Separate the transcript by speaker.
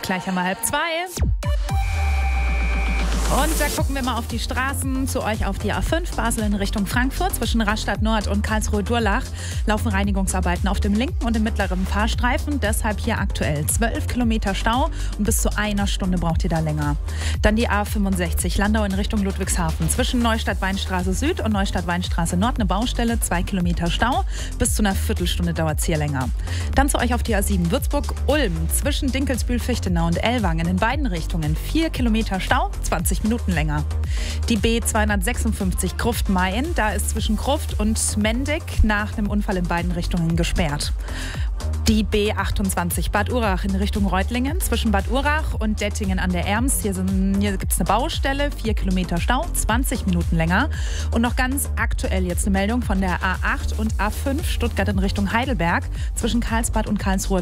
Speaker 1: gleich einmal 1:30. Und da gucken wir mal auf die Straßen, zu euch auf die A5 Basel in Richtung Frankfurt. Zwischen Rastatt Nord und Karlsruhe-Durlach laufen Reinigungsarbeiten auf dem linken und dem mittleren Fahrstreifen. Deshalb hier aktuell 12 Kilometer Stau und bis zu einer Stunde braucht ihr da länger. Dann die A65 Landau in Richtung Ludwigshafen. Zwischen Neustadt-Weinstraße Süd und Neustadt-Weinstraße Nord eine Baustelle, 2 Kilometer Stau. Bis zu einer Viertelstunde dauert es hier länger. Dann zu euch auf die A7 Würzburg-Ulm. Zwischen Dinkelsbühl-Fichtenau und Ellwangen in beiden Richtungen 4 Kilometer Stau, 20 Minuten länger. Die B256 Gruft-Mayen, da ist zwischen Gruft und Mendig nach einem Unfall in beiden Richtungen gesperrt. Die B28 Bad Urach in Richtung Reutlingen, zwischen Bad Urach und Dettingen an der Erms. Hier gibt es eine Baustelle, 4 Kilometer Stau, 20 Minuten länger. Und noch ganz aktuell jetzt eine Meldung von der A8 und A5 Stuttgart in Richtung Heidelberg, zwischen Karlsbad und Karlsruhe.